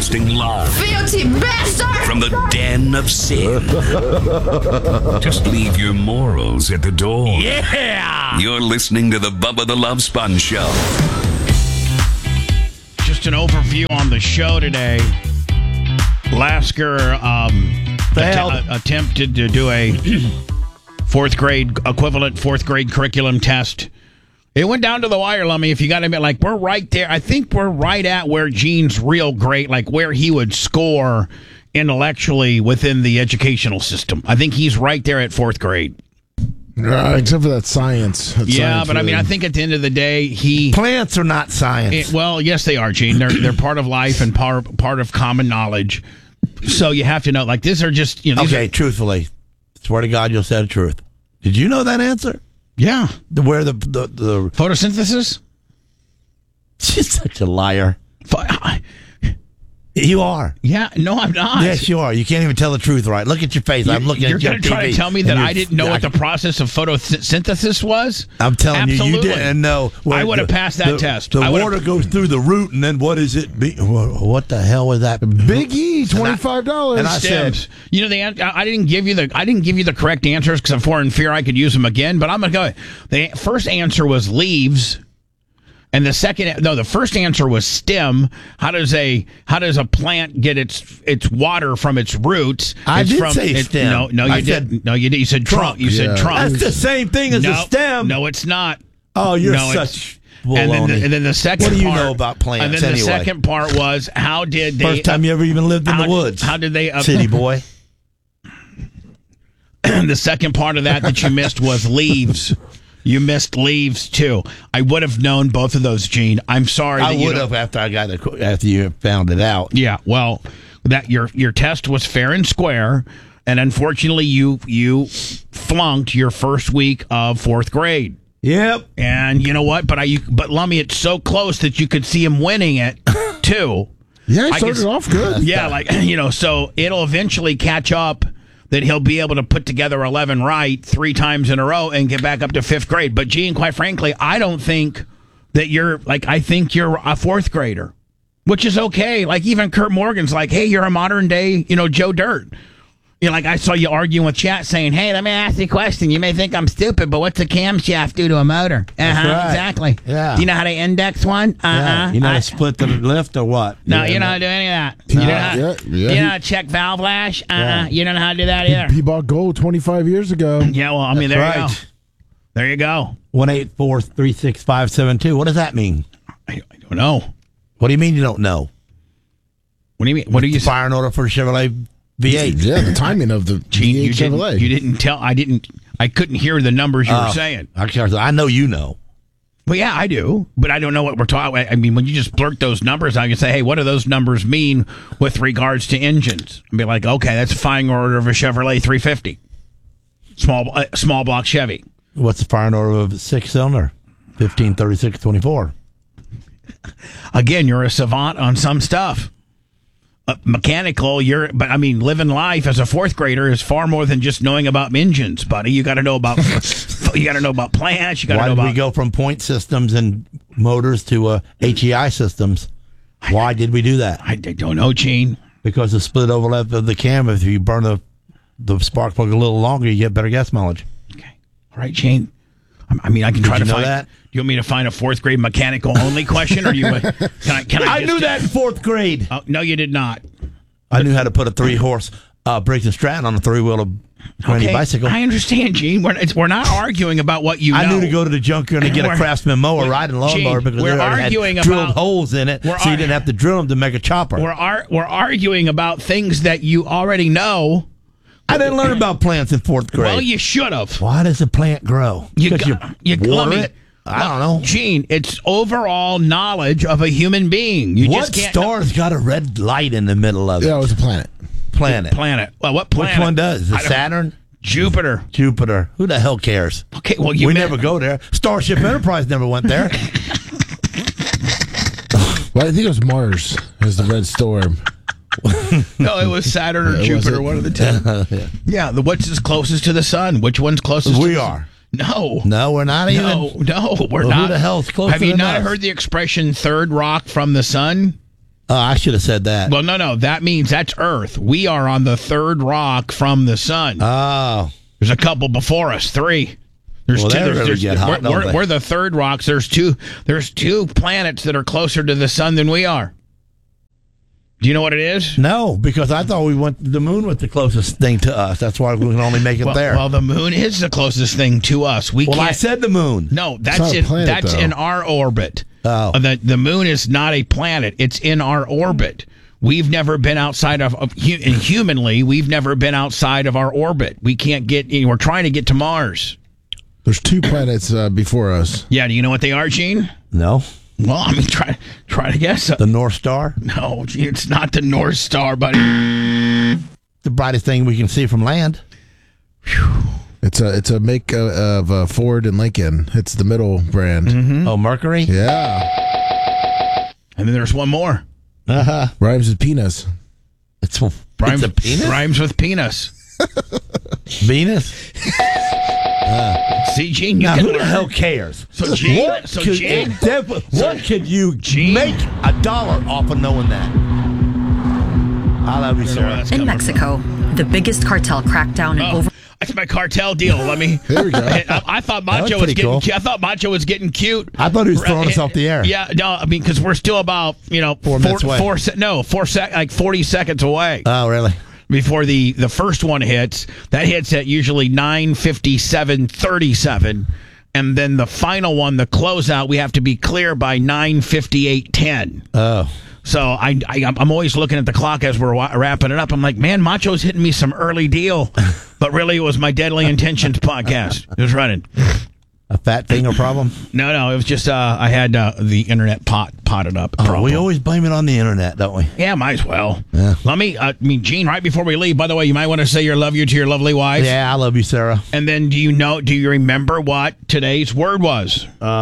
Broadcasting live Filthy bastard! from the den of sin. Just leave your morals at the door. Yeah! You're listening to the Bubba the Love Sponge Show. Just an overview on the show today. Lasker attempted to do a fourth grade curriculum test. It went down to the wire, Lummy. If you got to admit, like, we're right there. I think we're right at where Gene's real great, like where he would score intellectually within the educational system. I think he's right there at fourth grade. Except for that science. I mean, I think at the end of the day, plants are not science. Well, yes, they are, Gene. They're part of life and part of common knowledge. So you have to know, like, these are just, truthfully, swear to God, you'll say the truth. Did you know that answer? Yeah. Where the photosynthesis? She's such a liar. You are. Yeah. No, I'm not. Yes, you are. You can't even tell the truth right. Look at your face. I'm looking at your TV. You're going to try to tell me that I didn't know what the process of photosynthesis was? I'm telling you, you didn't know. I would have passed that test. The water goes through the root, and then what does it be? What the hell was that? Big E, $25. And I said, I didn't give you the correct answers because I'm for in fear I could use them again. But I'm going to go. The first answer was leaves. And the first answer was stem. How does a plant get its water from its roots? I did say stem. No, you didn't. No, you did. You said trunk. You said trunk. That's the same thing as a stem. No, it's not. Oh, you're such. And then the second part. What do you know about plants? And then the second part was how did they? First time you ever even lived in the woods. How did they? City boy. The second part of that you missed was leaves. You missed leaves too. I would have known both of those, Gene. I'm sorry. I would have after you found it out. Yeah. Well, that your test was fair and square, and unfortunately, you flunked your first week of fourth grade. Yep. And you know what? But Lummy, it's so close that you could see him winning it too. Yeah, he started off good. Yeah, so it'll eventually catch up. That he'll be able to put together 11 right 3 times in a row and get back up to 5th grade. But, Gene, quite frankly, I don't think that I think you're a 4th grader, which is okay. Like, even Kurt Morgan's like, hey, you're a modern day, Joe Dirt. I saw you arguing with chat saying, hey, let me ask you a question. You may think I'm stupid, but what's a camshaft do to a motor? That's right. Exactly. Yeah. Do you know how to index one? Yeah. You know how to split the lift or what? No, you know how to do any of that. You know how to check valve lash? You don't know how to do that either. He bought gold 25 years ago. Yeah, well, I mean, there you go. There you go. 1-843-6572. What does that mean? I don't know. What do you mean you don't know? What do you mean? What do you fire an order for a Chevrolet V8? Yeah, the timing of the Gene, Chevrolet. You didn't tell. I couldn't hear the numbers you were saying. I know you know. Well, yeah, I do, but I don't know what we're talking. I mean, when you just blurt those numbers out, you can say, "Hey, what do those numbers mean with regards to engines?" And be like, "Okay, that's a firing order of a Chevrolet 350, small block Chevy." What's the firing order of a 6-cylinder, 1536-24? Again, you're a savant on some stuff. Mechanical, living life as a 4th grader is far more than just knowing about engines, buddy. You got to know about plants. You got to know about. Why did we go from point systems and motors to HEI systems? Why did we do that? I don't know, Gene. Because the split overlap of the cam. If you burn the spark plug a little longer, you get better gas mileage. Okay, all right, Gene. I mean, I can try to find that. Do you want me to find a 4th grade mechanical only question, or you? Can I knew that in 4th grade. Oh, no, you did not. I knew how to put a 3-horse Briggs & Stratton on a 3-wheeler bicycle. I understand, Gene. We're not arguing about what you know. I knew to go to the junkyard and get a Craftsman mower, riding lawnmower, because they already had drilled holes in it, so you didn't have to drill them to make a chopper. We're arguing about things that you already know. I didn't learn about plants in 4th grade. Well, you should have. Why does a plant grow? You water it? I don't know. Gene, it's overall knowledge of a human being. What star's got a red light in the middle of it? Yeah, it was a planet. Planet. Well, what planet? Which one does? Is it Saturn? Jupiter. Who the hell cares? Okay, well, we never go there. Starship Enterprise never went there. Well, I think it was Mars as the red storm. No, it was Saturn or Jupiter, one of the two. Yeah, what's closest to the sun? Which one's closest? We are. No, we're not even. No, we're not. Who the hell's closer? Have you not heard the expression "third rock from the sun"? I should have said that. Well, no. That means that's Earth. We are on the third rock from the sun. Oh. There's a couple before us. 3. There's well, two. We're the third rocks. There's two planets that are closer to the sun than we are. Do you know what it is? No, because I thought the moon was the closest thing to us. That's why we can only make it there. Well, the moon is the closest thing to us. I said the moon. No, that's in our orbit. Oh. The moon is not a planet. It's in our orbit. We've never been outside humanly, we've never been outside of our orbit. We can't we're trying to get to Mars. There's 2 planets before us. Yeah, do you know what they are, Gene? No. Well, I mean, try to guess. The North Star? No, Gene, it's not the North Star, buddy. The brightest thing we can see from land. Whew. It's a make of Ford and Lincoln. It's the middle brand. Mm-hmm. Oh, Mercury? Yeah. And then there's one more. Uh-huh. Rhymes with penis. It's a penis? Rhymes with penis. Venus? See, Gene, you now, can who learn. the hell cares? Gene, what could you make $1 off of knowing that? I love you, Sarah. In Mexico, the biggest cartel crackdown in over. That's my cartel deal. Let me. There we go. I thought Macho was getting. Cool. I thought Macho was getting cute. I thought he was throwing us off the air. Yeah, no, I mean because we're still about 4 minutes away. 40 seconds away. Oh, really? Before the first one hits, that hits at usually 9:57:37, and then the final one, the closeout, we have to be clear by 9:58:10. Oh. So I'm always looking at the clock as we're wrapping it up. I'm like, man, Macho's hitting me some early deal. But really, it was my Deadly Intentions podcast. It was running. A fat finger problem? No, it was just I had the internet potted up. Oh, we always blame it on the internet, don't we? Yeah, might as well. Yeah. Let me, Gene, right before we leave, by the way, you might want to say your love you to your lovely wife. Yeah, I love you, Sarah. And then do you remember what today's word was?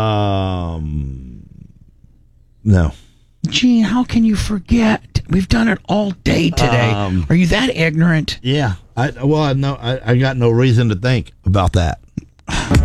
No. Gene, how can you forget? We've done it all day today. Are you that ignorant? Yeah. I got no reason to think about that.